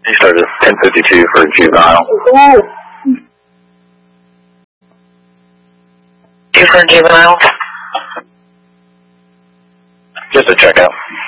He started 1052 for a juvenile. Two for a juvenile. Just a checkout.